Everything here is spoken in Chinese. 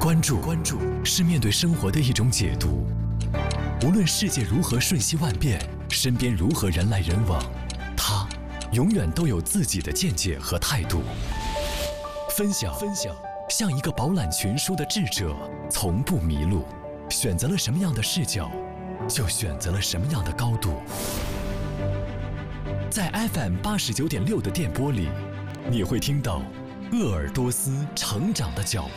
关注是面对生活的一种解读。无论世界如何瞬息万变，身边如何人来人往，他永远都有自己的见解和态度。分享，像一个饱览群书的智者，从不迷路。选择了什么样的视角，就选择了什么样的高度。在 FM89.6的电波里，你会听到鄂尔多斯成长的脚